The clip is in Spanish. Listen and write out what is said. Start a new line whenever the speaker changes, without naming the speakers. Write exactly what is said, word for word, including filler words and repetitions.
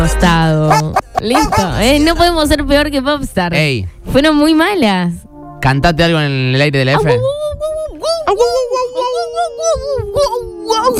Estado. Listo. Eh, no podemos ser peor que Popstar.
Ey.
Fueron muy malas.
Cantate algo en el aire de la F.
Ah, uh,